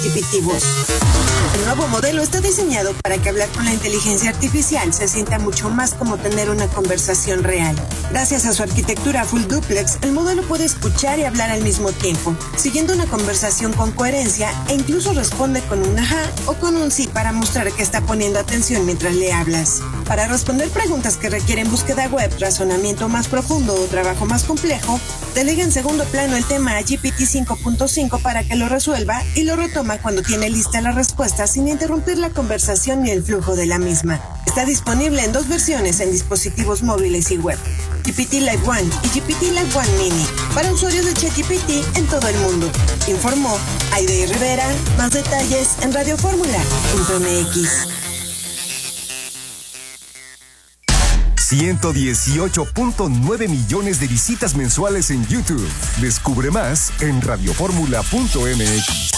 GPT Voz. El nuevo modelo está diseñado para que hablar con la inteligencia artificial se sienta mucho más como tener una conversación real. Gracias a su arquitectura full duplex, el modelo puede escuchar y hablar al mismo tiempo, siguiendo una conversación con coherencia e incluso responde con un ajá o con un sí para mostrar que está poniendo atención mientras le hablas. Para responder preguntas que requieren búsqueda web, razonamiento más profundo o trabajo más complejo, delega en segundo plano el tema a GPT 5.5 para que lo resuelva y lo retoma cuando tiene lista la respuesta sin interrumpir la conversación ni el flujo de la misma. Está disponible en 2 versiones en dispositivos móviles y web: GPT Live 1 y GPT Live 1 Mini, para usuarios de ChatGPT en todo el mundo. Informó Aide Rivera. Más detalles en radioformula.mx. 118.9 millones de visitas mensuales en YouTube. Descubre más en radioformula.mx.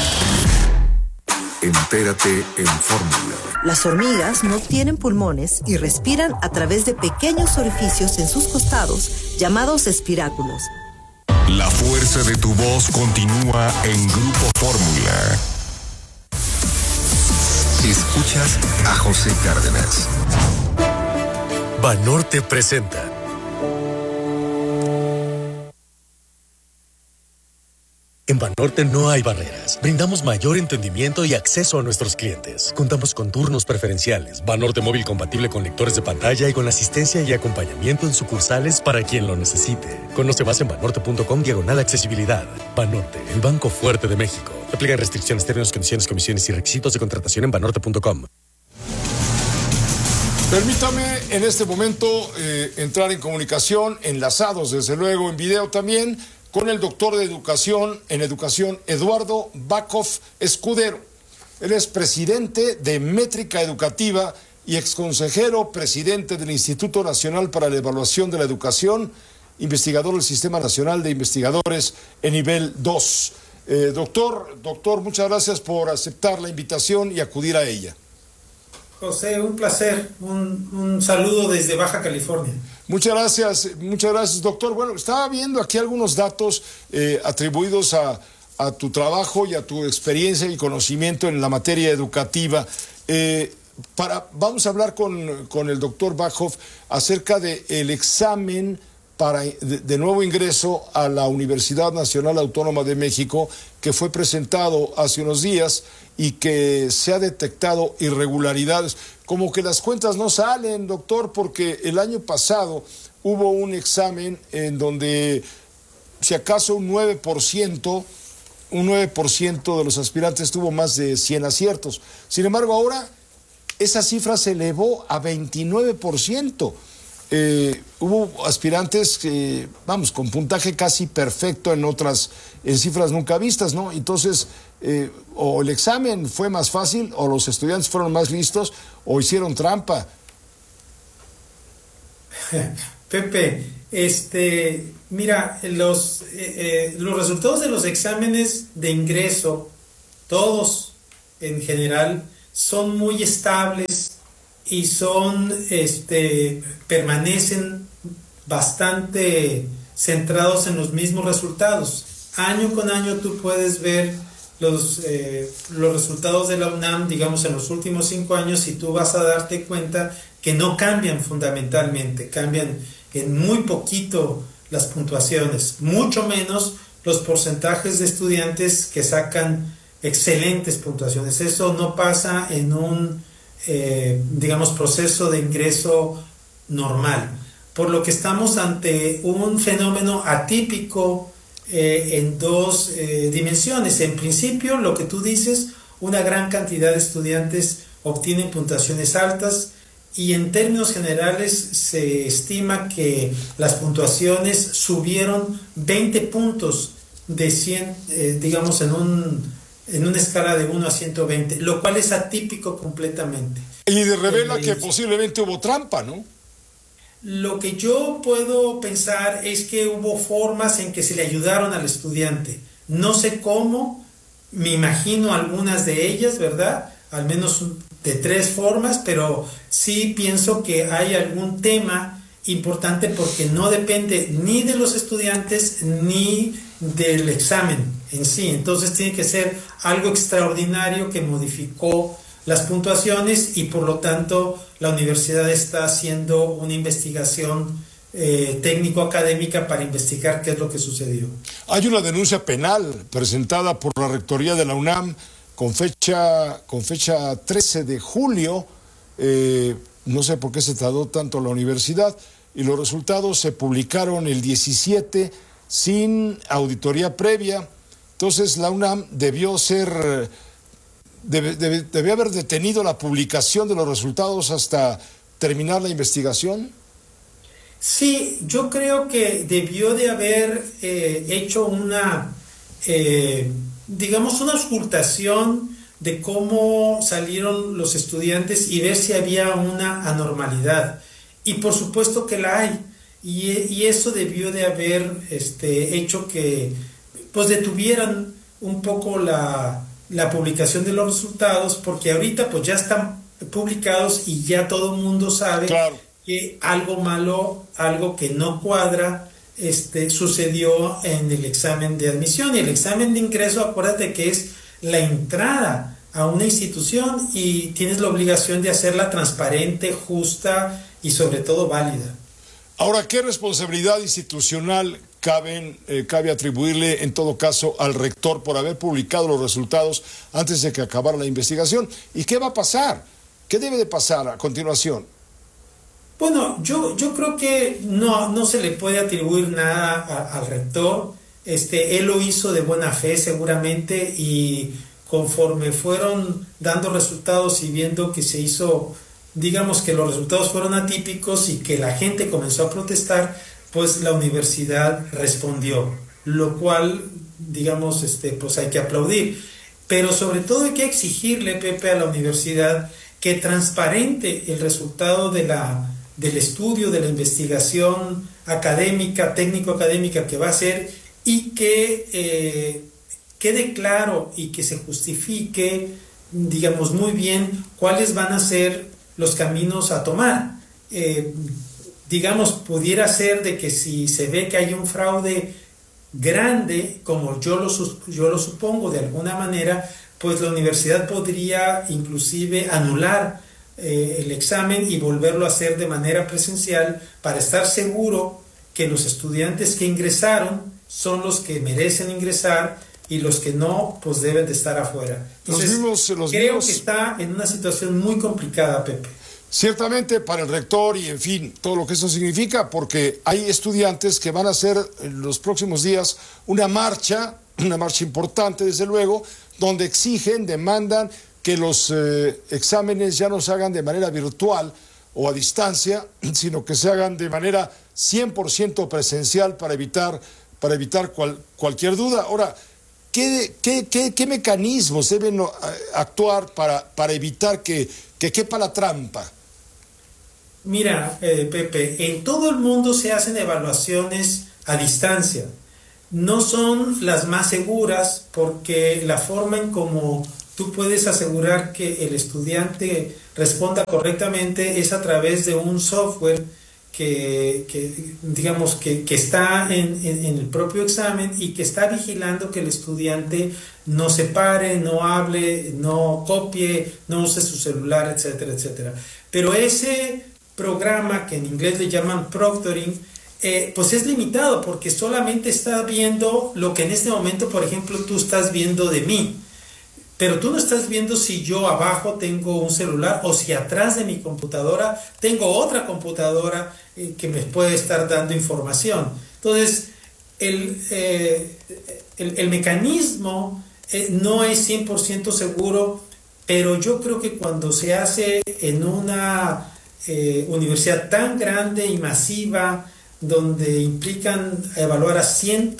Entérate en Fórmula. Las hormigas no tienen pulmones y respiran a través de pequeños orificios en sus costados, llamados espiráculos. La fuerza de tu voz continúa en Grupo Fórmula. Escuchas a José Cárdenas. Banorte presenta. En Banorte no hay barreras. Brindamos mayor entendimiento y acceso a nuestros clientes. Contamos con turnos preferenciales, Banorte móvil compatible con lectores de pantalla y con asistencia y acompañamiento en sucursales para quien lo necesite. Conoce más en banorte.com/accesibilidad. Banorte, el banco fuerte de México. Aplican restricciones, términos, condiciones, comisiones y requisitos de contratación en banorte.com. Permítame en este momento entrar en comunicación, enlazados desde luego en video también, con el doctor de Educación en Educación, Eduardo Backhoff Escudero. Él es presidente de Métrica Educativa y exconsejero presidente del Instituto Nacional para la Evaluación de la Educación, investigador del Sistema Nacional de Investigadores en nivel 2. Doctor, muchas gracias por aceptar la invitación y acudir a ella. José, un placer, un saludo desde Baja California. Muchas gracias, doctor. Bueno, estaba viendo aquí algunos datos atribuidos a tu trabajo y a tu experiencia y conocimiento en la materia educativa. Vamos a hablar con el doctor Backhoff acerca del examen de nuevo ingreso a la Universidad Nacional Autónoma de México, que fue presentado hace unos días y que se ha detectado irregularidades. Como que las cuentas no salen, doctor, porque el año pasado hubo un examen en donde, si acaso un 9% de los aspirantes tuvo más de 100 aciertos. Sin embargo, ahora esa cifra se elevó a 29%. Hubo aspirantes con puntaje casi perfecto en cifras nunca vistas, ¿no? Entonces, o el examen fue más fácil, o los estudiantes fueron más listos, o hicieron trampa. Pepe, mira, los resultados de los exámenes de ingreso, todos en general, son muy estables y permanecen bastante centrados en los mismos resultados. Año con año tú puedes ver los resultados de la UNAM, digamos, en los últimos 5 años, y tú vas a darte cuenta que no cambian fundamentalmente, cambian en muy poquito las puntuaciones, mucho menos los porcentajes de estudiantes que sacan excelentes puntuaciones. Eso no pasa en un proceso de ingreso normal, por lo que estamos ante un fenómeno atípico en 2 dimensiones. En principio, lo que tú dices, una gran cantidad de estudiantes obtienen puntuaciones altas, y en términos generales se estima que las puntuaciones subieron 20 puntos de 100, en una escala de 1 a 120, lo cual es atípico completamente. Y revela que posiblemente hubo trampa, ¿no? Lo que yo puedo pensar es que hubo formas en que se le ayudaron al estudiante. No sé cómo, me imagino algunas de ellas, ¿verdad? Al menos de 3 formas, pero sí pienso que hay algún tema importante porque no depende ni de los estudiantes ni del examen en sí. Entonces tiene que ser algo extraordinario que modificó las puntuaciones y por lo tanto la universidad está haciendo una investigación técnico-académica para investigar qué es lo que sucedió. Hay una denuncia penal presentada por la Rectoría de la UNAM con fecha 13 de julio. No sé por qué se tardó tanto la universidad, y los resultados se publicaron el 17 sin auditoría previa. Entonces la UNAM debió haber detenido la publicación de los resultados hasta terminar la investigación. Sí, yo creo que debió de haber hecho una auscultación de cómo salieron los estudiantes y ver si había una anormalidad. Y por supuesto que la hay. Y eso debió de haber hecho que pues detuvieran un poco la publicación de los resultados, porque ahorita pues ya están publicados y ya todo el mundo sabe. Claro. Que algo malo, algo que no cuadra, sucedió en el examen de admisión. Y el examen de ingreso, acuérdate que es la entrada a una institución y tienes la obligación de hacerla transparente, justa y sobre todo válida. Ahora, ¿qué responsabilidad institucional cabe atribuirle en todo caso al rector por haber publicado los resultados antes de que acabara la investigación? ¿Y qué va a pasar? ¿Qué debe de pasar a continuación? Bueno, yo creo que no se le puede atribuir nada al rector. Él lo hizo de buena fe seguramente, y conforme fueron dando resultados y viendo que se hizo, digamos que los resultados fueron atípicos y que la gente comenzó a protestar, pues la universidad respondió, lo cual, digamos, pues hay que aplaudir. Pero sobre todo hay que exigirle, Pepe, a la universidad que transparente el resultado del estudio, de la investigación académica, técnico-académica que va a hacer, y que quede claro y que se justifique, digamos, muy bien cuáles van a ser los caminos a tomar. Digamos, pudiera ser de que si se ve que hay un fraude grande, como yo lo supongo de alguna manera, pues la universidad podría inclusive anular el examen y volverlo a hacer de manera presencial para estar seguro que los estudiantes que ingresaron son los que merecen ingresar y los que no, pues deben de estar afuera. Entonces, creo que está en una situación muy complicada, Pepe. Ciertamente para el rector y, en fin, todo lo que eso significa, porque hay estudiantes que van a hacer en los próximos días una marcha importante, desde luego, donde exigen, demandan que los exámenes ya no se hagan de manera virtual o a distancia, sino que se hagan de manera 100% presencial para evitar cualquier duda. Ahora, ¿qué mecanismos deben actuar para evitar que quepa la trampa? Mira, Pepe, en todo el mundo se hacen evaluaciones a distancia. No son las más seguras, porque la forma en cómo tú puedes asegurar que el estudiante responda correctamente es a través de un software que está en el propio examen y que está vigilando que el estudiante no se pare, no hable, no copie, no use su celular, etcétera, etcétera. Pero ese programa, que en inglés le llaman proctoring, pues es limitado, porque solamente está viendo lo que en este momento, por ejemplo, tú estás viendo de mí. Pero tú no estás viendo si yo abajo tengo un celular o si atrás de mi computadora tengo otra computadora que me puede estar dando información. Entonces, el mecanismo no es 100% seguro, pero yo creo que cuando se hace en una universidad tan grande y masiva, donde implican evaluar a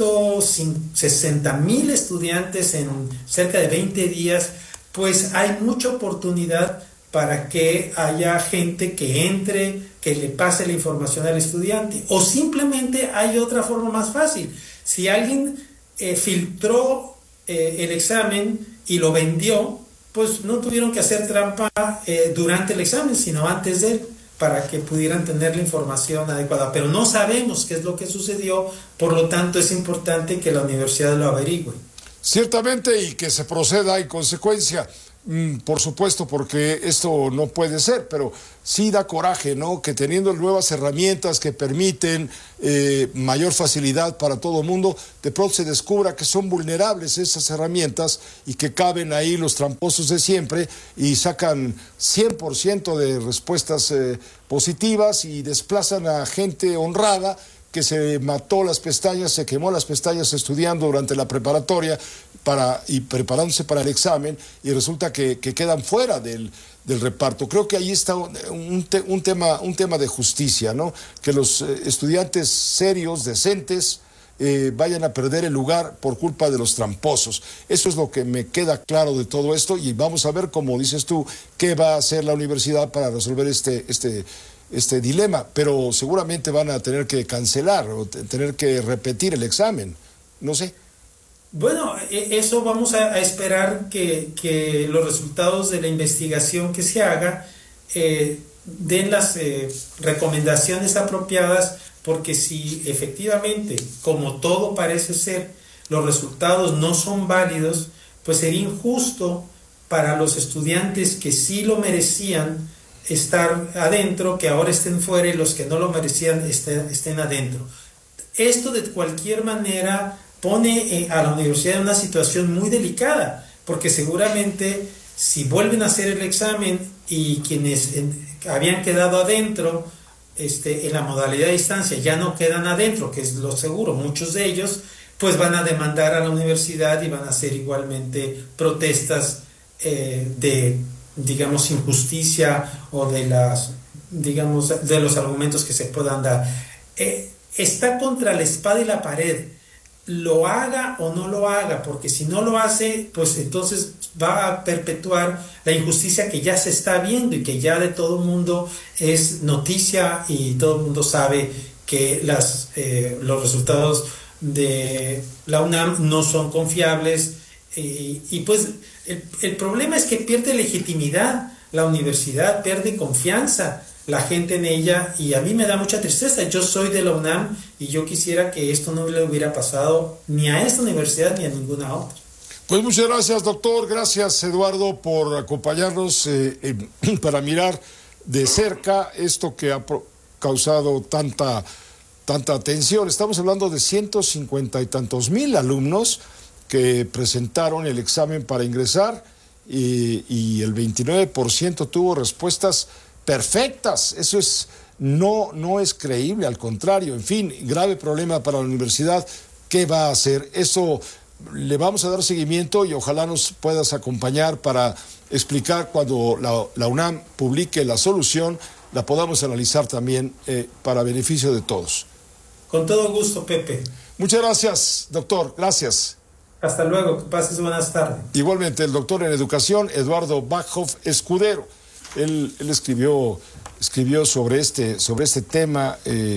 160,000 estudiantes en cerca de 20 días, pues hay mucha oportunidad para que haya gente que entre, que le pase la información al estudiante. O simplemente hay otra forma más fácil. Si alguien filtró el examen y lo vendió, pues no tuvieron que hacer trampa durante el examen, sino antes de él. para que pudieran tener la información adecuada, pero no sabemos qué es lo que sucedió, por lo tanto es importante que la universidad lo averigüe. Ciertamente, y que se proceda en consecuencia, por supuesto, porque esto no puede ser, pero sí da coraje, ¿no? Que teniendo nuevas herramientas que permiten mayor facilidad para todo el mundo, de pronto se descubra que son vulnerables esas herramientas y que caben ahí los tramposos de siempre y sacan 100% de respuestas positivas y desplazan a gente honrada que se mató las pestañas, se quemó las pestañas estudiando durante la preparatoria y preparándose para el examen, y resulta que quedan fuera del reparto. Creo que ahí está un tema de justicia, ¿no? Que los estudiantes serios, decentes, vayan a perder el lugar por culpa de los tramposos. Eso es lo que me queda claro de todo esto, y vamos a ver, como dices tú, qué va a hacer la universidad para resolver este dilema, pero seguramente van a tener que cancelar o tener que repetir el examen, no sé. Bueno, eso vamos a esperar que los resultados de la investigación que se haga den las recomendaciones apropiadas, porque si efectivamente, como todo parece ser, los resultados no son válidos, pues sería injusto para los estudiantes que sí lo merecían estar adentro, que ahora estén fuera, y los que no lo merecían estén adentro. Esto de cualquier manera pone a la universidad en una situación muy delicada, porque seguramente si vuelven a hacer el examen y quienes habían quedado adentro en la modalidad de distancia ya no quedan adentro, que es lo seguro, muchos de ellos pues van a demandar a la universidad y van a hacer igualmente protestas de, digamos, injusticia o de los argumentos que se puedan dar. Está contra la espada y la pared, lo haga o no lo haga, porque si no lo hace, pues entonces va a perpetuar la injusticia que ya se está viendo y que ya de todo el mundo es noticia, y todo el mundo sabe que los resultados de la UNAM no son confiables, y pues el problema es que pierde legitimidad la universidad, pierde confianza la gente en ella, y a mí me da mucha tristeza. Yo soy de la UNAM y yo quisiera que esto no le hubiera pasado ni a esta universidad ni a ninguna otra. Pues muchas gracias, doctor. Gracias, Eduardo, por acompañarnos para mirar de cerca esto que ha causado tanta atención. Estamos hablando de 150 y tantos mil alumnos que presentaron el examen para ingresar, y el 29% tuvo respuestas perfectas. Eso no es creíble, al contrario. En fin, grave problema para la universidad. ¿Qué va a hacer? Eso le vamos a dar seguimiento, y ojalá nos puedas acompañar para explicar cuando la UNAM publique la solución, la podamos analizar también para beneficio de todos. Con todo gusto, Pepe. Muchas gracias, doctor. Gracias. Hasta luego, que pases buenas tardes. Igualmente, el doctor en educación, Eduardo Backhoff Escudero. Él escribió sobre este tema,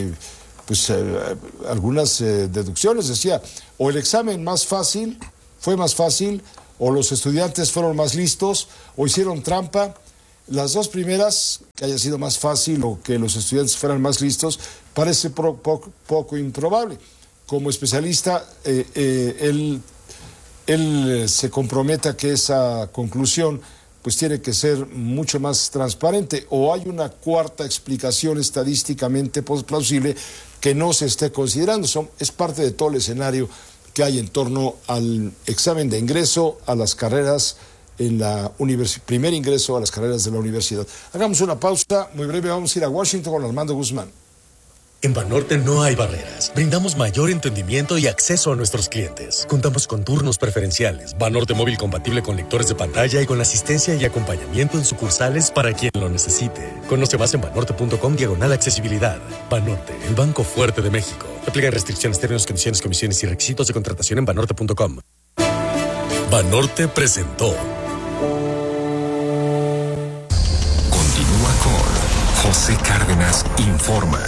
algunas deducciones. Decía, o el examen fue más fácil, o los estudiantes fueron más listos, o hicieron trampa. Las dos primeras, que haya sido más fácil o que los estudiantes fueran más listos, parece poco improbable. Como especialista, él se compromete a que esa conclusión pues tiene que ser mucho más transparente, o hay una cuarta explicación estadísticamente plausible que no se esté considerando. Es parte de todo el escenario que hay en torno al examen de ingreso a las carreras en la primer ingreso a las carreras de la universidad. Hagamos una pausa muy breve, vamos a ir a Washington con Armando Guzmán. En Banorte no hay barreras. Brindamos mayor entendimiento y acceso a nuestros clientes. Contamos con turnos preferenciales, Banorte móvil compatible con lectores de pantalla y con asistencia y acompañamiento en sucursales para quien lo necesite. Conoce más en banorte.com/accesibilidad. Banorte, el banco fuerte de México. Aplican restricciones, términos, condiciones, comisiones y requisitos de contratación en banorte.com. Banorte presentó. Continúa con José Cárdenas Informa.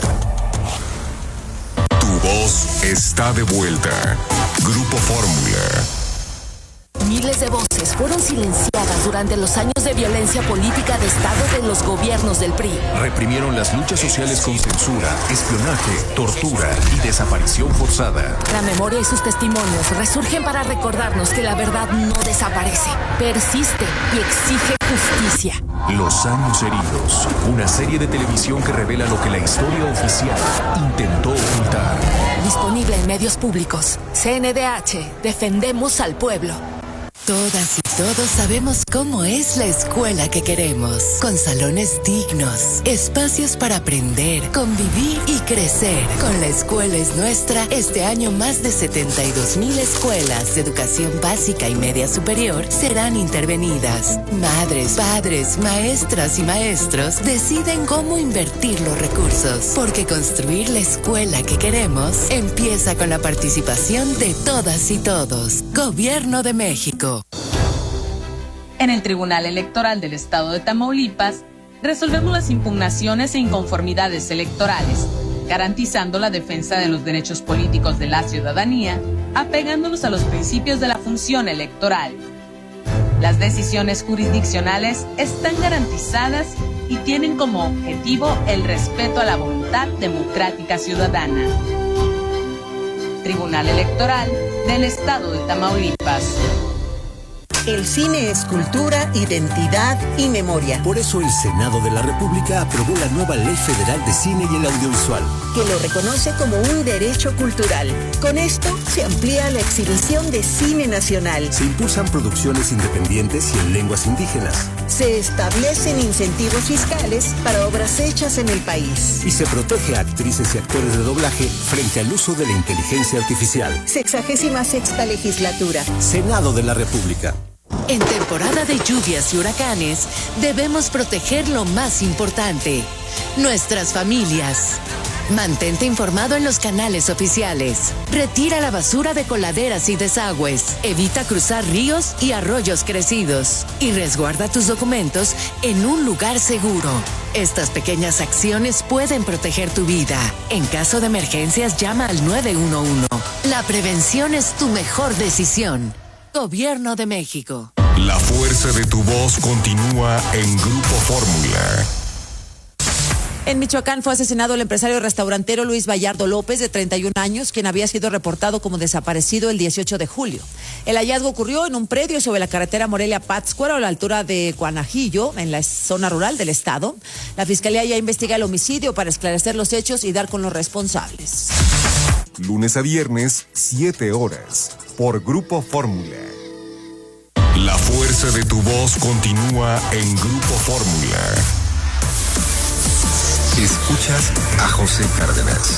Tu voz está de vuelta. Grupo Fórmula. Miles de voces fueron silenciadas durante los años de violencia política de Estado de los gobiernos del PRI. Reprimieron las luchas sociales con censura, espionaje, tortura y desaparición forzada. La memoria y sus testimonios resurgen para recordarnos que la verdad no desaparece, persiste y exige justicia. Los años heridos, una serie de televisión que revela lo que la historia oficial intentó ocultar. Disponible en medios públicos. CNDH, defendemos al pueblo. Todas y todos sabemos cómo es la escuela que queremos, con salones dignos, espacios para aprender, convivir y crecer. Con La Escuela es Nuestra, este año más de 72,000 escuelas de educación básica y media superior serán intervenidas. Madres, padres, maestras y maestros deciden cómo invertir los recursos, porque construir la escuela que queremos empieza con la participación de todas y todos. Gobierno de México. En el Tribunal Electoral del Estado de Tamaulipas, resolvemos las impugnaciones e inconformidades electorales, garantizando la defensa de los derechos políticos de la ciudadanía, apegándonos a los principios de la función electoral. Las decisiones jurisdiccionales están garantizadas y tienen como objetivo el respeto a la voluntad democrática ciudadana. Tribunal Electoral del Estado de Tamaulipas. El cine es cultura, identidad y memoria. Por eso el Senado de la República aprobó la nueva Ley Federal de Cine y el Audiovisual, que lo reconoce como un derecho cultural. Con esto se amplía la exhibición de cine nacional. Se impulsan producciones independientes y en lenguas indígenas. Se establecen incentivos fiscales para obras hechas en el país. Y se protege a actrices y actores de doblaje frente al uso de la inteligencia artificial. 66ª legislatura. Senado de la República. En temporada de lluvias y huracanes, debemos proteger lo más importante, nuestras familias. Mantente informado en los canales oficiales. Retira la basura de coladeras y desagües. Evita cruzar ríos y arroyos crecidos. Y resguarda tus documentos en un lugar seguro. Estas pequeñas acciones pueden proteger tu vida. En caso de emergencias, llama al 911. La prevención es tu mejor decisión. Gobierno de México. La fuerza de tu voz continúa en Grupo Fórmula. En Michoacán fue asesinado el empresario restaurantero Luis Vallardo López, de 31 años, quien había sido reportado como desaparecido el 18 de julio. El hallazgo ocurrió en un predio sobre la carretera Morelia-Pátzcuaro, a la altura de Cuanajillo, en la zona rural del estado. La fiscalía ya investiga el homicidio para esclarecer los hechos y dar con los responsables. Lunes a viernes, 7 horas, por Grupo Fórmula. La fuerza de tu voz continúa en Grupo Fórmula. Escuchas a José Cárdenas.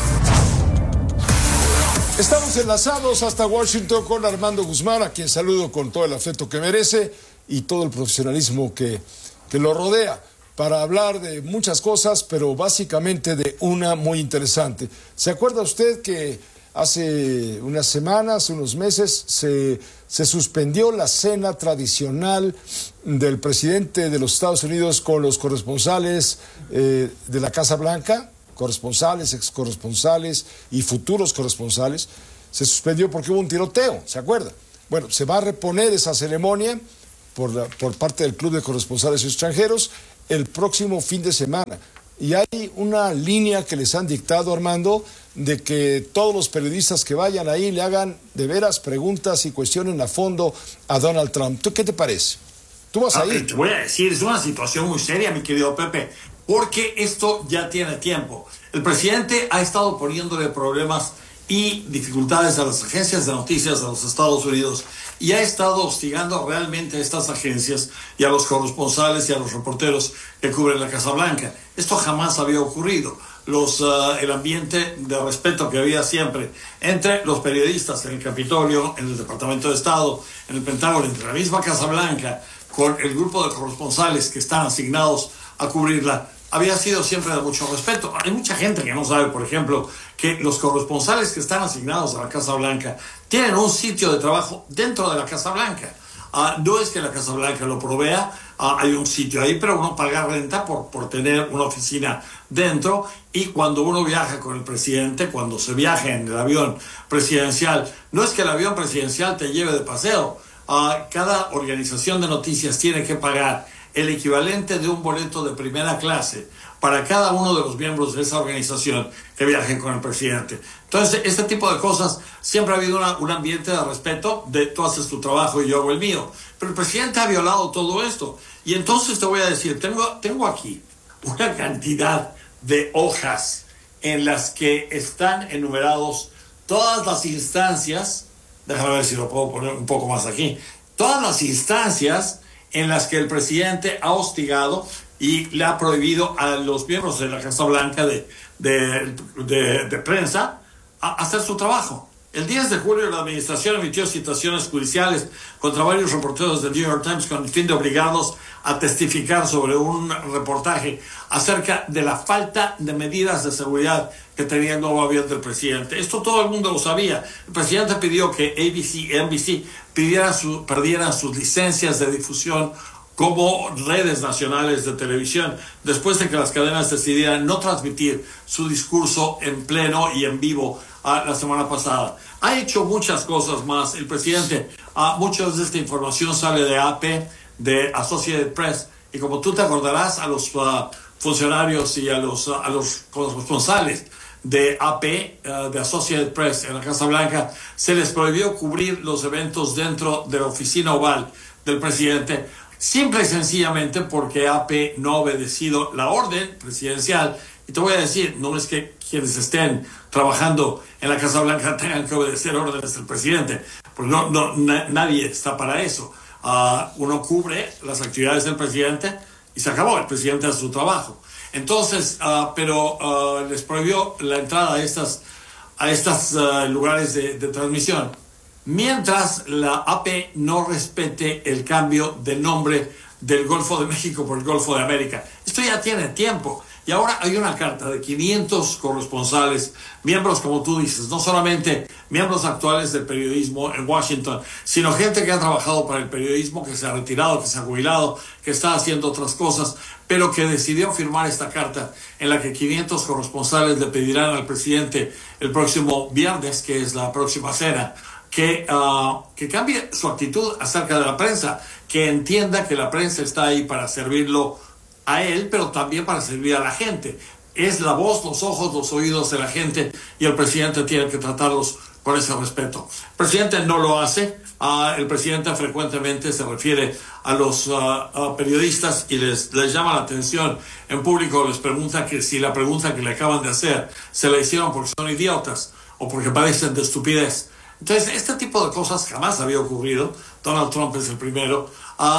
Estamos enlazados hasta Washington con Armando Guzmán, a quien saludo con todo el afecto que merece y todo el profesionalismo que lo rodea, para hablar de muchas cosas, pero básicamente de una muy interesante. ¿Se acuerda usted que hace unas semanas, unos meses, se suspendió la cena tradicional del presidente de los Estados Unidos con los corresponsales de la Casa Blanca, corresponsales, excorresponsales y futuros corresponsales? Se suspendió porque hubo un tiroteo, ¿se acuerda? Bueno, se va a reponer esa ceremonia por parte del Club de Corresponsales Extranjeros el próximo fin de semana. Y hay una línea que les han dictado, Armando, de que todos los periodistas que vayan ahí le hagan de veras preguntas y cuestionen a fondo a Donald Trump. ¿Tú qué te parece? ¿Tú vas a ir? Te voy a decir, es una situación muy seria, mi querido Pepe, porque esto ya tiene tiempo. El presidente ha estado poniéndole problemas y dificultades a las agencias de noticias de los Estados Unidos y ha estado hostigando realmente a estas agencias y a los corresponsales y a los reporteros que cubren la Casa Blanca. Esto jamás había ocurrido. El ambiente de respeto que había siempre entre los periodistas en el Capitolio, en el Departamento de Estado, en el Pentágono, entre la misma Casa Blanca, con el grupo de corresponsales que están asignados a cubrirla, había sido siempre de mucho respeto. Hay mucha gente que no sabe, por ejemplo, que los corresponsales que están asignados a la Casa Blanca tienen un sitio de trabajo dentro de la Casa Blanca. No es que la Casa Blanca lo provea, hay un sitio ahí, pero uno paga renta por tener una oficina dentro, y cuando uno viaja con el presidente, cuando se viaja en el avión presidencial, no es que el avión presidencial te lleve de paseo, cada organización de noticias tiene que pagar el equivalente de un boleto de primera clase para cada uno de los miembros de esa organización que viajen con el presidente. Entonces, este tipo de cosas, siempre ha habido un ambiente de respeto, de tú haces tu trabajo y yo hago el mío. Pero el presidente ha violado todo esto. Y entonces te voy a decir, tengo aquí una cantidad de hojas en las que están enumerados todas las instancias, déjame ver si lo puedo poner un poco más aquí, todas las instancias en las que el presidente ha hostigado y le ha prohibido a los miembros de la Casa Blanca de prensa a hacer su trabajo. El 10 de julio la administración emitió citaciones judiciales contra varios reporteros del New York Times con el fin de obligarlos a testificar sobre un reportaje acerca de la falta de medidas de seguridad que tenía el nuevo avión del presidente. Esto todo el mundo lo sabía. El presidente pidió que ABC y NBC perdieran sus licencias de difusión como redes nacionales de televisión, después de que las cadenas decidieran no transmitir su discurso en pleno y en vivo la semana pasada. Ha hecho muchas cosas más. El presidente, mucha de esta información sale de AP, de Associated Press, y como tú te acordarás, a los funcionarios y a los corresponsales de AP, de Associated Press en la Casa Blanca, se les prohibió cubrir los eventos dentro de la oficina oval del presidente, simple y sencillamente porque AP no ha obedecido la orden presidencial. Y te voy a decir, no es que quienes estén trabajando en la Casa Blanca tengan que obedecer órdenes del presidente, pues nadie está para eso. Uno cubre las actividades del presidente y se acabó, el presidente hace su trabajo. Entonces, pero les prohibió la entrada a estos lugares de transmisión, mientras la AP no respete el cambio de nombre del Golfo de México por el Golfo de América. Esto ya tiene tiempo. Y ahora hay una carta de 500 corresponsales, miembros, como tú dices, no solamente miembros actuales del periodismo en Washington, sino gente que ha trabajado para el periodismo, que se ha retirado, que se ha jubilado, que está haciendo otras cosas, pero que decidió firmar esta carta en la que 500 corresponsales le pedirán al presidente el próximo viernes, que es la próxima cena, que cambie su actitud acerca de la prensa, que entienda que la prensa está ahí para servirlo a él, pero también para servir a la gente. Es la voz, los ojos, los oídos de la gente, y el presidente tiene que tratarlos con ese respeto. El presidente no lo hace. El presidente frecuentemente se refiere a los periodistas y les llama la atención en público, les pregunta que si la pregunta que le acaban de hacer se la hicieron porque son idiotas o porque padecen de estupidez. Entonces, este tipo de cosas jamás había ocurrido. Donald Trump es el primero,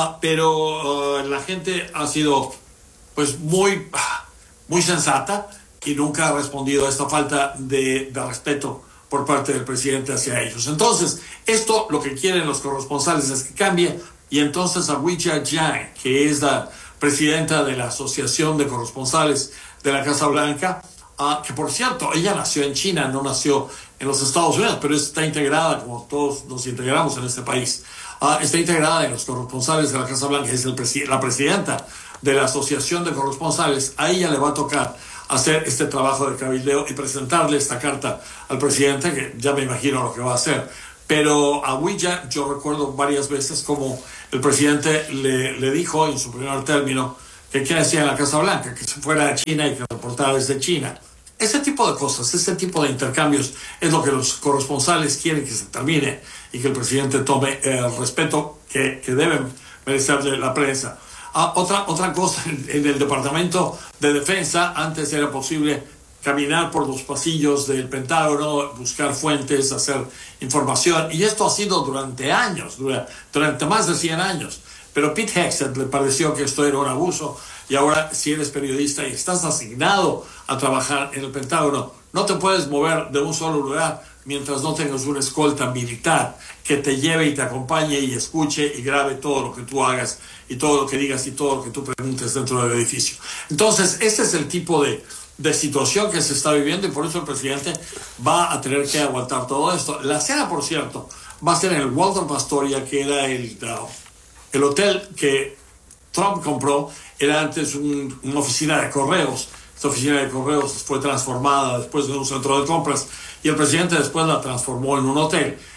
pero la gente ha sido pues muy sensata y nunca ha respondido a esta falta de respeto por parte del presidente hacia ellos. Entonces, esto lo que quieren los corresponsales es que cambie, y entonces a Weijia Jiang, que es la presidenta de la Asociación de Corresponsales de la Casa Blanca, que por cierto, ella nació en China, no nació en los Estados Unidos, pero está integrada, como todos nos integramos en este país, está integrada en los corresponsales de la Casa Blanca, es la presidenta de la Asociación de Corresponsales. A ella le va a tocar hacer este trabajo de cabildeo y presentarle esta carta al presidente, que ya me imagino lo que va a hacer. Pero a Weijia, yo recuerdo varias veces como el presidente le dijo en su primer término que qué hacía en la Casa Blanca, que se fuera a China y que reportara desde China. Ese tipo de cosas, ese tipo de intercambios es lo que los corresponsales quieren que se termine y que el presidente tome el respeto que deben merecerle la prensa. Otra cosa, en el Departamento de Defensa antes era posible caminar por los pasillos del Pentágono, buscar fuentes, hacer información, y esto ha sido durante años, durante más de 100 años. Pero Pete Hegseth le pareció que esto era un abuso, y ahora si eres periodista y estás asignado a trabajar en el Pentágono, no te puedes mover de un solo lugar mientras no tengas una escolta militar que te lleve y te acompañe y escuche y grabe todo lo que tú hagas y todo lo que digas y todo lo que tú preguntes dentro del edificio. Entonces, este es el tipo de situación que se está viviendo, y por eso el presidente va a tener que aguantar todo esto. La cena, por cierto, va a ser en el Waldorf Astoria, que era el hotel que Trump compró. Era antes una oficina de correos. Esta oficina de correos fue transformada después de un centro de compras, y el presidente después la transformó en un hotel.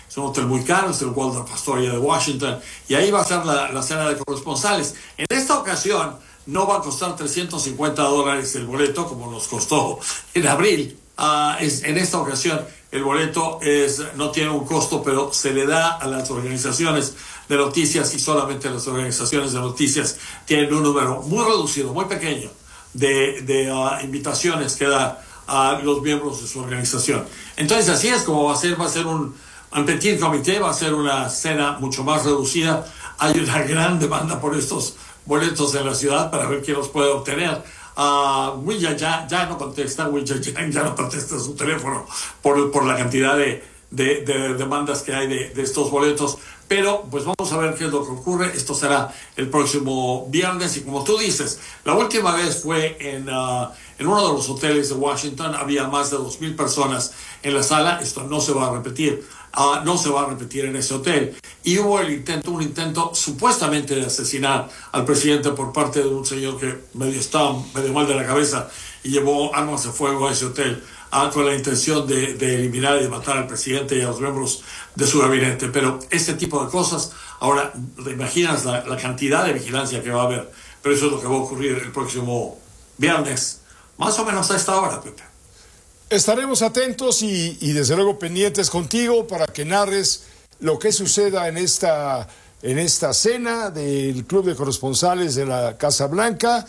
es un hotel muy caro, es el Waldorf Astoria de Washington, y ahí va a ser la cena de corresponsales. En esta ocasión no va a costar $350 el boleto, como nos costó en abril. En esta ocasión el boleto no tiene un costo, pero se le da a las organizaciones de noticias, y solamente las organizaciones de noticias tienen un número muy reducido, muy pequeño, de invitaciones que da a los miembros de su organización. Entonces así es como va a ser un petit comité, va a ser una cena mucho más reducida. Hay una gran demanda por estos boletos en la ciudad para ver quién los puede obtener. Willa ya no contesta, ya no contesta su teléfono por la cantidad de demandas que hay de estos boletos. Pero pues vamos a ver qué es lo que ocurre. Esto será el próximo viernes, y como tú dices, la última vez fue en uno de los hoteles de Washington. Había más de 2,000 personas en la sala. Esto no se va a repetir. No se va a repetir en ese hotel. Y hubo un intento supuestamente de asesinar al presidente por parte de un señor que estaba medio mal de la cabeza y llevó armas de fuego a ese hotel con la intención de eliminar y de matar al presidente y a los miembros de su gabinete. Pero este tipo de cosas, ahora te imaginas la cantidad de vigilancia que va a haber. Pero eso es lo que va a ocurrir el próximo viernes, más o menos a esta hora, Pepe. Estaremos atentos y desde luego pendientes contigo para que narres lo que suceda en esta cena del Club de Corresponsales de la Casa Blanca,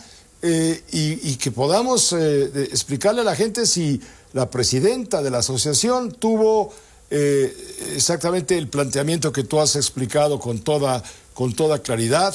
y que podamos explicarle a la gente si la presidenta de la asociación tuvo exactamente el planteamiento que tú has explicado con toda claridad,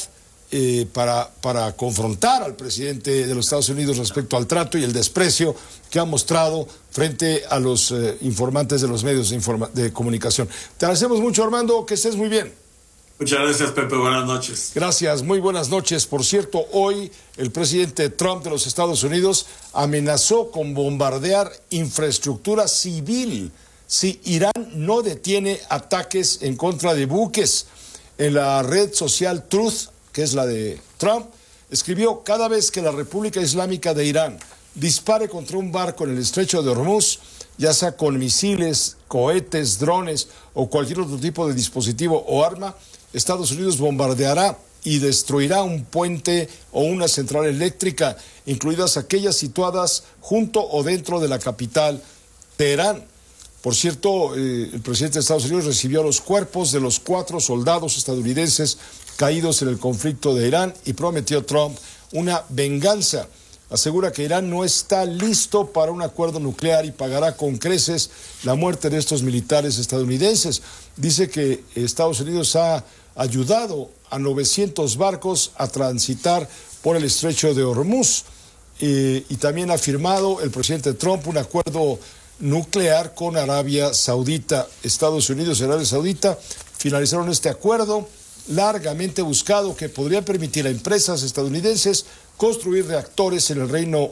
para confrontar al presidente de los Estados Unidos respecto al trato y el desprecio que ha mostrado frente a los informantes de los medios de comunicación. Te agradecemos mucho, Armando, que estés muy bien. Muchas gracias, Pepe. Buenas noches. Gracias, muy buenas noches. Por cierto, hoy el presidente Trump de los Estados Unidos amenazó con bombardear infraestructura civil si Irán no detiene ataques en contra de buques. En la red social Truth, que es la de Trump, escribió: cada vez que la República Islámica de Irán dispare contra un barco en el estrecho de Hormuz, ya sea con misiles, cohetes, drones o cualquier otro tipo de dispositivo o arma, Estados Unidos bombardeará y destruirá un puente o una central eléctrica, incluidas aquellas situadas junto o dentro de la capital, Teherán. Por cierto, el presidente de Estados Unidos recibió los cuerpos de los 4 soldados estadounidenses caídos en el conflicto de Irán y prometió Trump una venganza. Asegura que Irán no está listo para un acuerdo nuclear y pagará con creces la muerte de estos militares estadounidenses. Dice que Estados Unidos ha ayudado a 900 barcos a transitar por el estrecho de Hormuz, y también ha firmado el presidente Trump un acuerdo nuclear con Arabia Saudita. Estados Unidos y Arabia Saudita finalizaron este acuerdo largamente buscado que podría permitir a empresas estadounidenses construir reactores en el reino,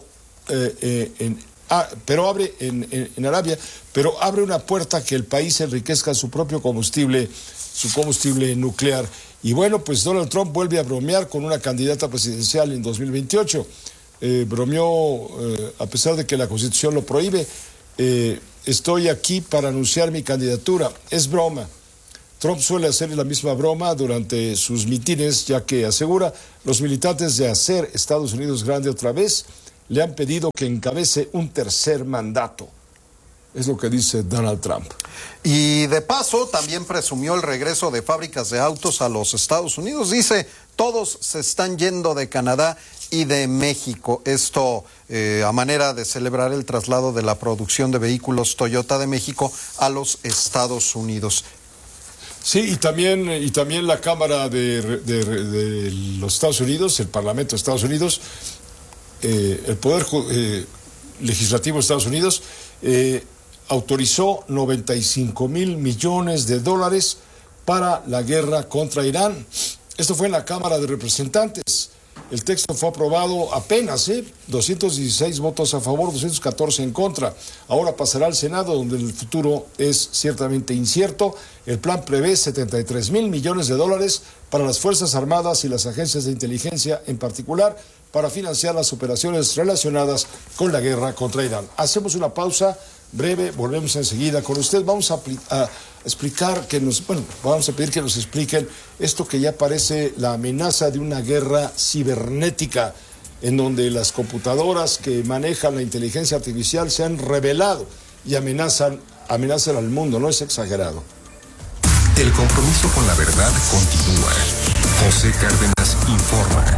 pero abre en Arabia, pero abre una puerta que el país enriquezca su propio combustible nuclear. Y bueno, pues Donald Trump vuelve a bromear con una candidata presidencial en 2028. Bromeó, a pesar de que la Constitución lo prohíbe: estoy aquí para anunciar mi candidatura. Es broma. Trump suele hacer la misma broma durante sus mítines, ya que asegura los militantes de hacer Estados Unidos grande otra vez le han pedido que encabece un tercer mandato. Es lo que dice Donald Trump. Y de paso también presumió el regreso de fábricas de autos a los Estados Unidos. Dice: todos se están yendo de Canadá y de México. Esto a manera de celebrar el traslado de la producción de vehículos Toyota de México a los Estados Unidos. Sí, y también la Cámara de los Estados Unidos, el Parlamento de Estados Unidos, el Poder Legislativo de Estados Unidos, autorizó $95 mil millones para la guerra contra Irán. Esto fue en la Cámara de Representantes. El texto fue aprobado apenas, 216 votos a favor, 214 en contra. Ahora pasará al Senado, donde el futuro es ciertamente incierto. El plan prevé $73 mil millones para las Fuerzas Armadas y las agencias de inteligencia, en particular, para financiar las operaciones relacionadas con la guerra contra Irán. Hacemos una pausa, breve, volvemos enseguida con usted. Vamos a explicar vamos a pedir que nos expliquen esto que ya parece la amenaza de una guerra cibernética, en donde las computadoras que manejan la inteligencia artificial se han rebelado y amenazan al mundo, no es exagerado. El compromiso con la verdad continúa. José Cárdenas informa.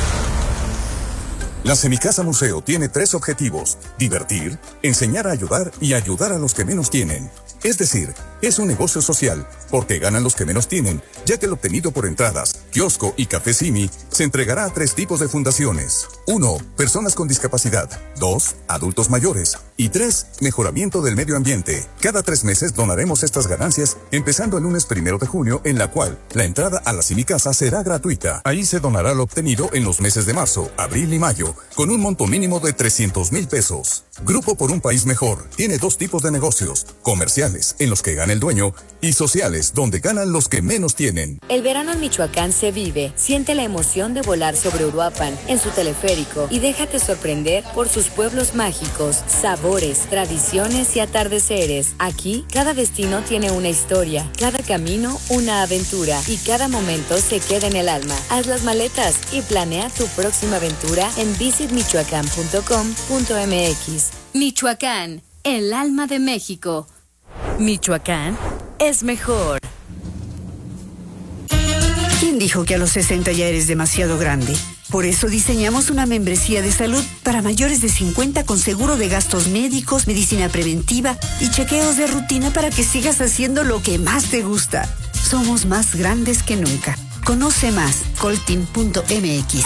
La Semicasa Museo tiene 3 objetivos: divertir, enseñar a ayudar y ayudar a los que menos tienen. Es decir, es un negocio social, porque ganan los que menos tienen, ya que el obtenido por entradas, kiosco y café Simi se entregará a 3 tipos de fundaciones. 1. Personas con discapacidad. 2. Adultos mayores. Y 3. Mejoramiento del medio ambiente. Cada 3 meses donaremos estas ganancias, empezando el lunes 1 de junio, en la cual la entrada a la Semicasa será gratuita. Ahí se donará lo obtenido en los meses de marzo, abril y mayo, con un monto mínimo de 300,000 pesos. Grupo por un País Mejor tiene 2 tipos de negocios: comerciales, en los que gana el dueño, y sociales, donde ganan los que menos tienen. El verano en Michoacán se vive. Siente la emoción de volar sobre Uruapan, en su teleférico, y déjate sorprender por sus pueblos mágicos, sabores, tradiciones y atardeceres. Aquí, cada destino tiene una historia, cada camino una aventura, y cada momento se queda en el alma. Haz las maletas y planea tu próxima aventura en visitmichoacán.com.mx. Michoacán, el alma de México. Michoacán es mejor. ¿Quién dijo que a los 60 ya eres demasiado grande? Por eso diseñamos una membresía de salud para mayores de 50 con seguro de gastos médicos, medicina preventiva y chequeos de rutina para que sigas haciendo lo que más te gusta. Somos más grandes que nunca. Conoce más, coltin.mx.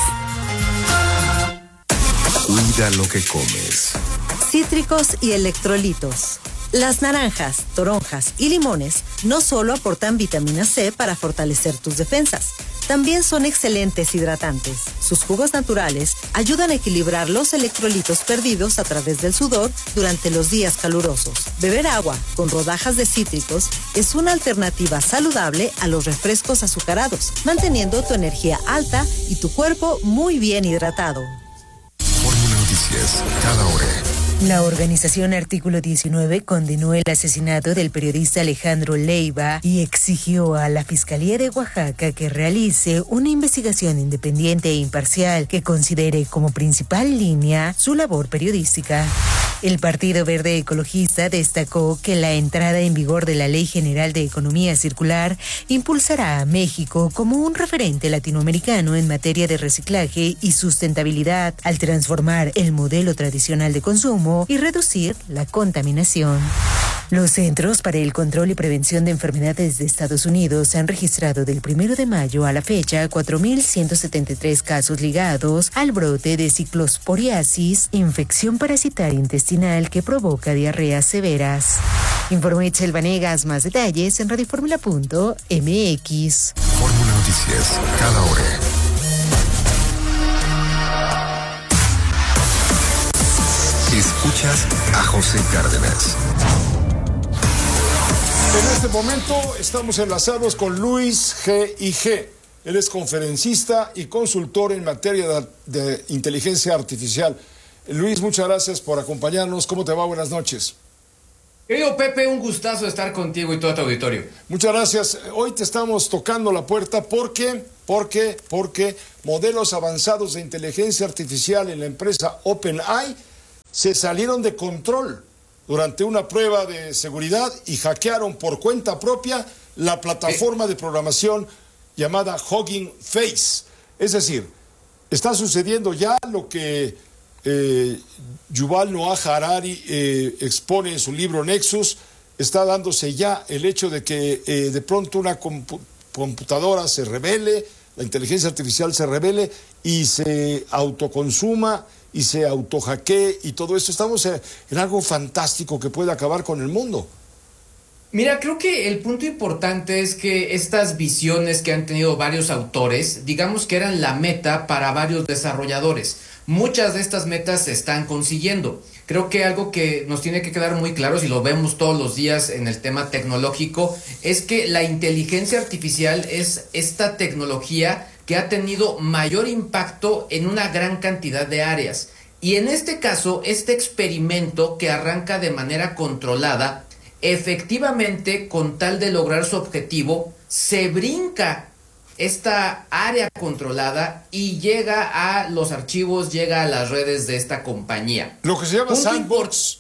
Cuida lo que comes. Cítricos y electrolitos. Las naranjas, toronjas y limones no solo aportan vitamina C para fortalecer tus defensas, también son excelentes hidratantes. Sus jugos naturales ayudan a equilibrar los electrolitos perdidos a través del sudor durante los días calurosos. Beber agua con rodajas de cítricos es una alternativa saludable a los refrescos azucarados, manteniendo tu energía alta y tu cuerpo muy bien hidratado. Fórmula Noticias, cada hora. La organización Artículo 19 condenó el asesinato del periodista Alejandro Leiva y exigió a la Fiscalía de Oaxaca que realice una investigación independiente e imparcial que considere como principal línea su labor periodística. El Partido Verde Ecologista destacó que la entrada en vigor de la Ley General de Economía Circular impulsará a México como un referente latinoamericano en materia de reciclaje y sustentabilidad al transformar el modelo tradicional de consumo y reducir la contaminación. Los Centros para el Control y Prevención de Enfermedades de Estados Unidos han registrado del 1 de mayo a la fecha 4.173 casos ligados al brote de ciclosporiasis, infección parasitaria intestinal que provoca diarreas severas. Informó Itzel Vanegas. Más detalles en radioformula.mx. Fórmula Noticias, cada hora. Escuchas a José Cárdenas. En este momento estamos enlazados con Luis G. Él es conferencista y consultor en materia de inteligencia artificial. Luis, muchas gracias por acompañarnos. ¿Cómo te va? Buenas noches. Querido Pepe, un gustazo estar contigo y todo tu auditorio. Muchas gracias. Hoy te estamos tocando la puerta porque modelos avanzados de inteligencia artificial en la empresa OpenAI se salieron de control durante una prueba de seguridad y hackearon por cuenta propia la plataforma de programación llamada Hugging Face. Es decir, está sucediendo ya lo que Yuval Noah Harari expone en su libro Nexus. Está dándose ya el hecho de que de pronto una computadora se revele, la inteligencia artificial se revele y se autoconsuma y se autohackee y todo esto. Estamos en algo fantástico que puede acabar con el mundo. Mira, creo que el punto importante es que estas visiones que han tenido varios autores, digamos que eran la meta para varios desarrolladores. Muchas de estas metas se están consiguiendo. Creo que algo que nos tiene que quedar muy claro, si lo vemos todos los días en el tema tecnológico, es que la inteligencia artificial es esta tecnología que ha tenido mayor impacto en una gran cantidad de áreas. Y en este caso, este experimento que arranca de manera controlada, efectivamente, con tal de lograr su objetivo, se brinca esta área controlada y llega a los archivos, llega a las redes de esta compañía. Lo que se llama sandbox.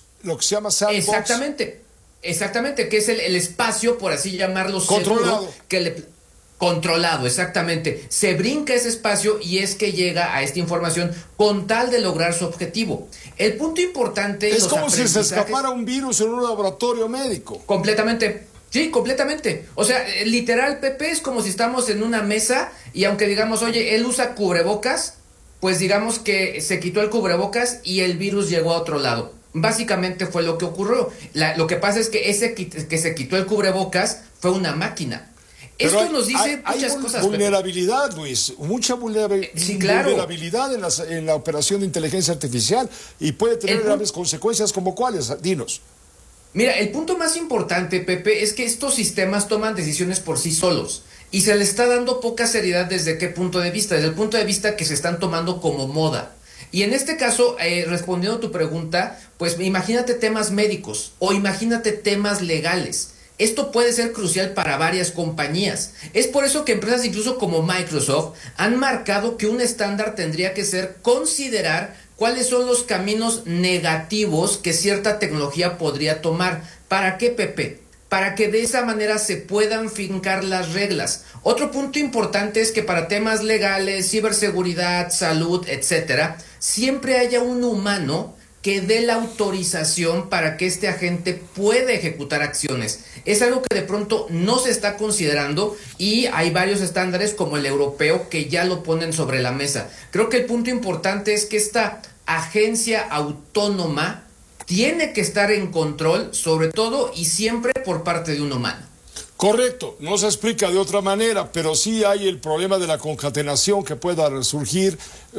Exactamente, que es el espacio, por así llamarlo, controlado. Seguro, controlado, exactamente. Se brinca ese espacio y es que llega a esta información con tal de lograr su objetivo. El punto importante es como si se escapara un virus en un laboratorio médico. Completamente. Sí, completamente. O sea, literal, Pepe, es como si estamos en una mesa y aunque digamos, oye, él usa cubrebocas, pues digamos que se quitó el cubrebocas y el virus llegó a otro lado. Básicamente fue lo que ocurrió. Lo que pasa es que ese que se quitó el cubrebocas fue una máquina. Pero esto nos dice muchas cosas. Vulnerabilidad, Pepe. Luis, mucha vulnerabilidad en la operación de inteligencia artificial y puede tener graves consecuencias como cuáles. Dinos. Mira, el punto más importante, Pepe, es que estos sistemas toman decisiones por sí solos y se le está dando poca seriedad desde qué punto de vista, desde el punto de vista que se están tomando como moda. Y en este caso, respondiendo a tu pregunta, pues imagínate temas médicos o imagínate temas legales. Esto puede ser crucial para varias compañías. Es por eso que empresas incluso como Microsoft han marcado que un estándar tendría que ser considerar cuáles son los caminos negativos que cierta tecnología podría tomar. ¿Para qué, Pepe? Para que de esa manera se puedan fincar las reglas. Otro punto importante es que para temas legales, ciberseguridad, salud, etcétera, siempre haya un humano que dé la autorización para que este agente pueda ejecutar acciones. Es algo que de pronto no se está considerando y hay varios estándares como el europeo que ya lo ponen sobre la mesa. Creo que el punto importante es que esta agencia autónoma tiene que estar en control, sobre todo y siempre por parte de un humano. Correcto, no se explica de otra manera, pero sí hay el problema de la concatenación que pueda surgir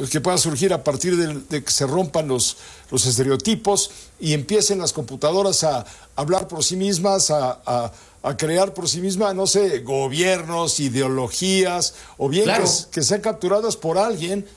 a partir de que se rompan los estereotipos y empiecen las computadoras a hablar por sí mismas, a crear por sí mismas, no sé, gobiernos, ideologías, o bien claro, que sean capturadas por alguien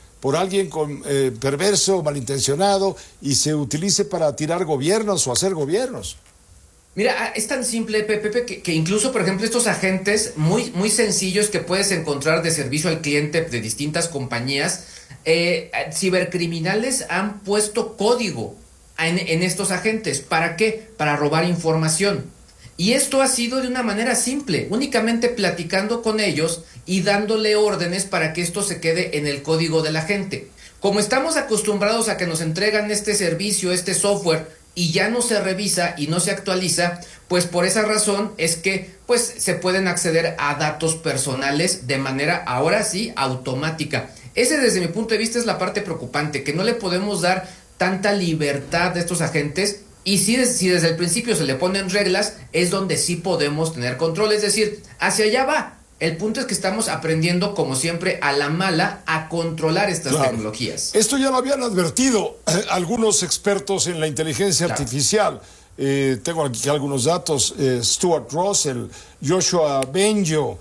perverso, malintencionado, y se utilice para tirar gobiernos o hacer gobiernos. Mira, es tan simple, Pepe, que incluso, por ejemplo, estos agentes muy, muy sencillos que puedes encontrar de servicio al cliente de distintas compañías, cibercriminales han puesto código en estos agentes. ¿Para qué? Para robar información. Y esto ha sido de una manera simple, únicamente platicando con ellos y dándole órdenes para que esto se quede en el código de la gente. Como estamos acostumbrados a que nos entregan este servicio, este software, y ya no se revisa y no se actualiza, pues por esa razón es que pues se pueden acceder a datos personales de manera, ahora sí, automática. Ese, desde mi punto de vista, es la parte preocupante, que no le podemos dar tanta libertad a estos agentes, y si desde el principio se le ponen reglas, es donde sí podemos tener control, es decir, hacia allá va. El punto es que estamos aprendiendo, como siempre, a la mala, a controlar estas tecnologías. Esto ya lo habían advertido algunos expertos en la inteligencia artificial. Tengo aquí algunos datos. Stuart Russell, Joshua Bengio,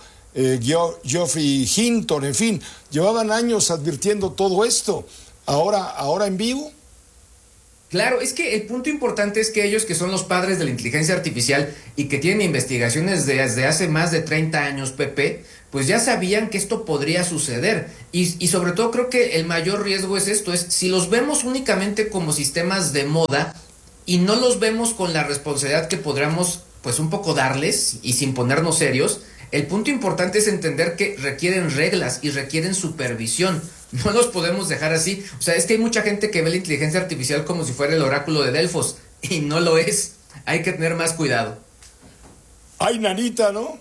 Geoffrey Hinton, en fin, llevaban años advirtiendo todo esto. Ahora en vivo. Claro, es que el punto importante es que ellos, que son los padres de la inteligencia artificial y que tienen investigaciones desde hace más de 30 años, Pepe, pues ya sabían que esto podría suceder. Y sobre todo creo que el mayor riesgo es esto, es si los vemos únicamente como sistemas de moda y no los vemos con la responsabilidad que podríamos pues un poco darles y sin ponernos serios, el punto importante es entender que requieren reglas y requieren supervisión. No los podemos dejar así. O sea, es que hay mucha gente que ve la inteligencia artificial como si fuera el oráculo de Delfos, y no lo es. Hay que tener más cuidado. Ay, nanita, ¿no?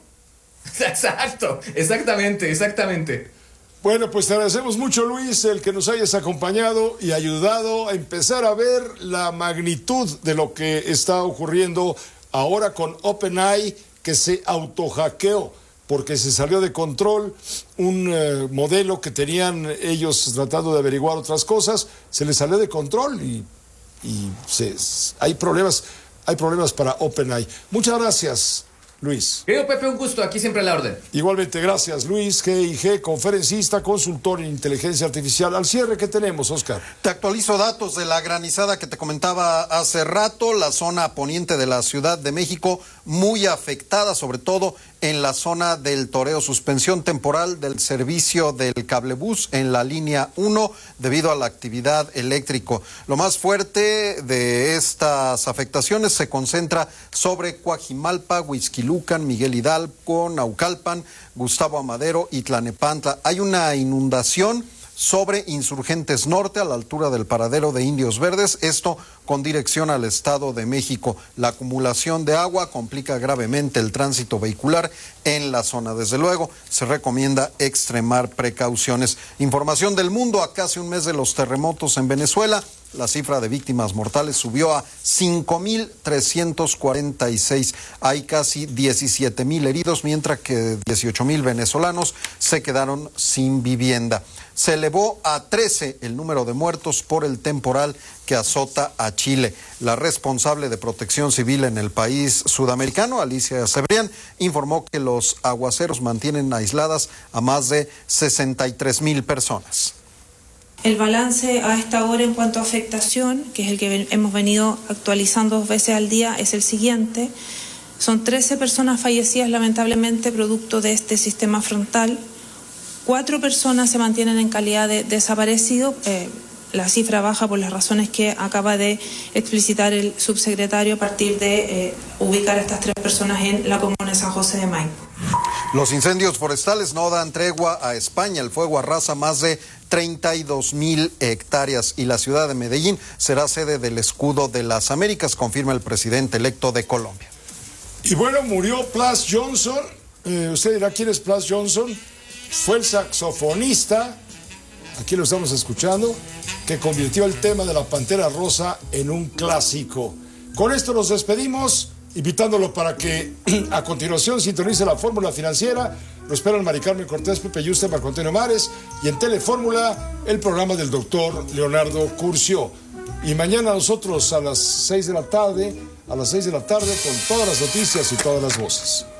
Exacto, exactamente. Bueno, pues te agradecemos mucho, Luis, el que nos hayas acompañado y ayudado a empezar a ver la magnitud de lo que está ocurriendo ahora con OpenAI, que se autohackeó porque se salió de control un modelo que tenían ellos tratando de averiguar otras cosas, se les salió de control y hay problemas para OpenAI. Muchas gracias. Luis. Querido Pepe, un gusto, aquí siempre a la orden. Igualmente, gracias, Luis G.I.G., conferencista, consultor en inteligencia artificial. Al cierre, ¿qué tenemos, Oscar? Te actualizo datos de la granizada que te comentaba hace rato. La zona poniente de la Ciudad de México muy afectada, sobre todo en la zona del Toreo. Suspensión temporal del servicio del cablebús en la línea 1 debido a la actividad eléctrica. Lo más fuerte de estas afectaciones se concentra sobre Coajimalpa, Huixquilucan, Miguel Hidalgo, Naucalpan, Gustavo Amadero y Tlanepantla. Hay una inundación sobre Insurgentes Norte a la altura del paradero de Indios Verdes, esto con dirección al Estado de México. La acumulación de agua complica gravemente el tránsito vehicular en la zona. Desde luego, se recomienda extremar precauciones. Información del mundo: a casi un mes de los terremotos en Venezuela, la cifra de víctimas mortales subió a 5.346. Hay casi 17.000 heridos, mientras que 18.000 venezolanos se quedaron sin vivienda. Se elevó a 13 el número de muertos por el temporal que azota a Chile. La responsable de Protección Civil en el país sudamericano, Alicia Cebrián, informó que los aguaceros mantienen aisladas a más de 63.000 personas. El balance a esta hora en cuanto a afectación, que es el que hemos venido actualizando 2 veces al día, es el siguiente. Son 13 personas fallecidas lamentablemente producto de este sistema frontal. 4 personas se mantienen en calidad de desaparecido. La cifra baja por las razones que acaba de explicitar el subsecretario a partir de ubicar a estas 3 personas en la comuna de San José de Maipo. Los incendios forestales no dan tregua a España. El fuego arrasa más de 32.000 hectáreas y la ciudad de Medellín será sede del Escudo de las Américas, confirma el presidente electo de Colombia. Y bueno, murió Plas Johnson. Usted dirá, ¿quién es Plas Johnson? Fue el saxofonista, aquí lo estamos escuchando, que convirtió el tema de la Pantera Rosa en un clásico. Con esto nos despedimos, invitándolo para que a continuación sintonice la Fórmula Financiera. Lo esperan Mari Carmen Cortés, Pepe Yuste, Marco Antonio Mares, y en Telefórmula el programa del doctor Leonardo Curcio. Y mañana nosotros a las 6 de la tarde, con todas las noticias y todas las voces.